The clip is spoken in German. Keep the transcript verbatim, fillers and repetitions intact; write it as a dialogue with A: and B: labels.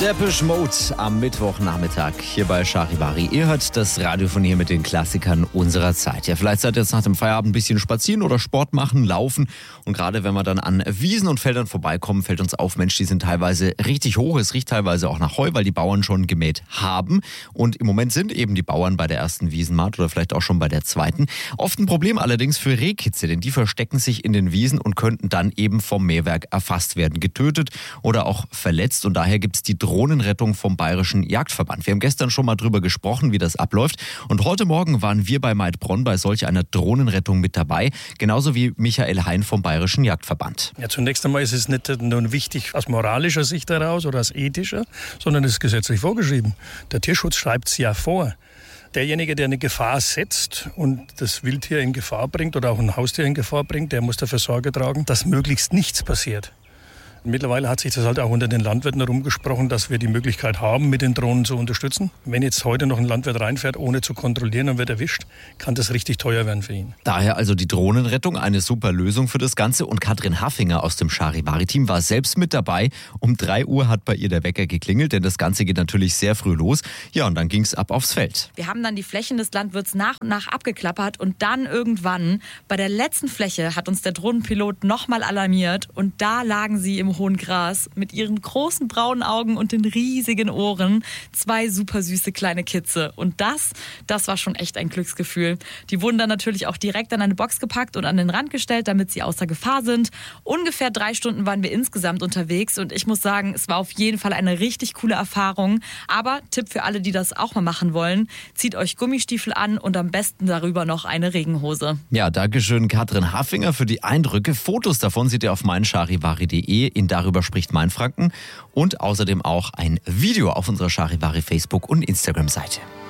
A: Depeche Mode am Mittwochnachmittag hier bei Charivari. Ihr hört das Radio von hier mit den Klassikern unserer Zeit. Ja, vielleicht seid ihr jetzt nach dem Feierabend ein bisschen spazieren oder Sport machen, laufen. Und gerade wenn wir dann an Wiesen und Feldern vorbeikommen, fällt uns auf, Mensch, die sind teilweise richtig hoch. Es riecht teilweise auch nach Heu, weil die Bauern schon gemäht haben. Und im Moment sind eben die Bauern bei der ersten Wiesenmahd oder vielleicht auch schon bei der zweiten. Oft ein Problem allerdings für Rehkitze, denn die verstecken sich in den Wiesen und könnten dann eben vom Mähwerk erfasst werden, getötet oder auch verletzt. Und daher gibt es die Drohnenrettung vom Bayerischen Jagdverband. Wir haben gestern schon mal drüber gesprochen, wie das abläuft. Und heute Morgen waren wir bei Maidbronn bei solch einer Drohnenrettung mit dabei. Genauso wie Michael Hein vom Bayerischen Jagdverband.
B: Ja, zunächst einmal ist es nicht nur wichtig aus moralischer Sicht heraus oder aus ethischer, sondern es ist gesetzlich vorgeschrieben. Der Tierschutz schreibt es ja vor. Derjenige, der eine Gefahr setzt und das Wildtier in Gefahr bringt oder auch ein Haustier in Gefahr bringt, der muss dafür Sorge tragen, dass möglichst nichts passiert. Mittlerweile hat sich das halt auch unter den Landwirten herumgesprochen, dass wir die Möglichkeit haben, mit den Drohnen zu unterstützen. Wenn jetzt heute noch ein Landwirt reinfährt, ohne zu kontrollieren und wird erwischt, kann das richtig teuer werden für ihn.
A: Daher also die Drohnenrettung, eine super Lösung für das Ganze. Und Katrin Haffinger aus dem Charivari-Team war selbst mit dabei. Um drei Uhr hat bei ihr der Wecker geklingelt, denn das Ganze geht natürlich sehr früh los. Ja, und dann ging es ab aufs Feld.
C: Wir haben dann die Flächen des Landwirts nach und nach abgeklappert und dann irgendwann, bei der letzten Fläche, hat uns der Drohnenpilot nochmal alarmiert und da lagen sie im hohen Gras mit ihren großen braunen Augen und den riesigen Ohren. Zwei super süße kleine Kitze. Und das, das war schon echt ein Glücksgefühl. Die wurden dann natürlich auch direkt an eine Box gepackt und an den Rand gestellt, damit sie außer Gefahr sind. Ungefähr drei Stunden waren wir insgesamt unterwegs und ich muss sagen, es war auf jeden Fall eine richtig coole Erfahrung. Aber Tipp für alle, die das auch mal machen wollen, zieht euch Gummistiefel an und am besten darüber noch eine Regenhose.
A: Ja, dankeschön Katrin Haffinger für die Eindrücke. Fotos davon seht ihr auf meincharivari punkt de. In Darüber spricht Mainfranken und außerdem auch ein Video auf unserer Charivari Facebook- und Instagram-Seite.